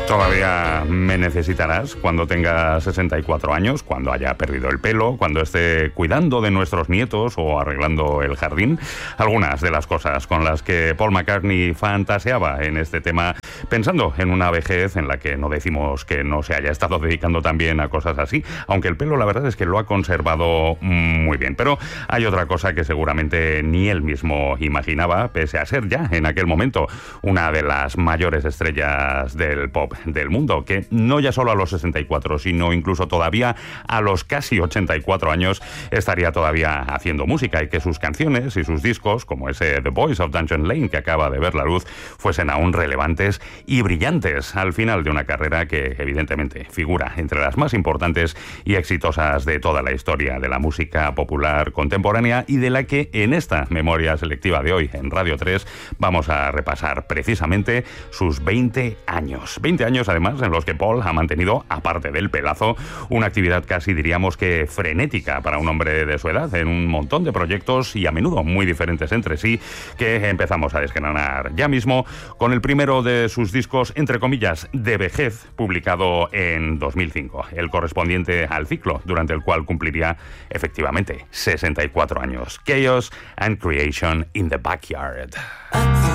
Todavía me necesitarás cuando tenga 64 años, cuando haya perdido el pelo, cuando esté cuidando de nuestros nietos o arreglando el jardín. Algunas de las cosas con las que Paul McCartney fantaseaba en este tema, pensando en una vejez en la que no decimos que no se haya estado dedicando también a cosas así, aunque el pelo la verdad es que lo ha conservado muy bien. Pero hay otra cosa que seguramente ni él mismo imaginaba, pese a ser ya en aquel momento una de las mayores estrellas del pop del mundo, que no ya solo a los 64, sino incluso todavía a los casi 84 años estaría todavía haciendo música, y que sus canciones y sus discos, como ese The Boys of Dungeon Lane que acaba de ver la luz, fuesen aún relevantes y brillantes al final de una carrera que evidentemente figura entre las más importantes y exitosas de toda la historia de la música popular contemporánea, y de la que en esta memoria selectiva de hoy en Radio 3 vamos a repasar precisamente sus 20 años. 20 años además en los que Paul ha mantenido, aparte del pelazo, una actividad casi diríamos que frenética para un hombre de su edad, en un montón de proyectos y a menudo muy diferentes entre sí, que empezamos a desgranar ya mismo con el primero de sus discos, entre comillas, de vejez, publicado en 2005, el correspondiente al ciclo durante el cual cumpliría efectivamente 64 años. Chaos and Creation in the Backyard.